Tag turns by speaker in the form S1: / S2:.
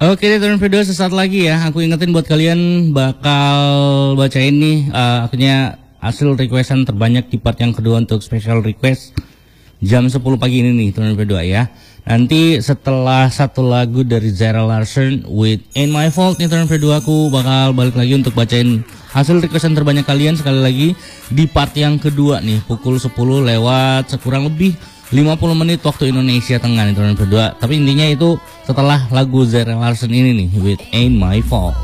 S1: Oke deh teman video sesaat lagi ya. Aku ingetin buat kalian bakal bacain nih akhirnya hasil requestan terbanyak di part yang kedua untuk special request jam 10 pagi ini nih teman video ya. Nanti setelah satu lagu dari Zara Larsson with Ain't My Fault nih teman video, aku bakal balik lagi untuk bacain hasil requestan terbanyak kalian sekali lagi di part yang kedua nih pukul 10 lewat sekurang lebih 50 menit waktu Indonesia Tengah nih teman berdua. Tapi intinya itu setelah lagu Zara Larsson ini nih with Ain't My Fault.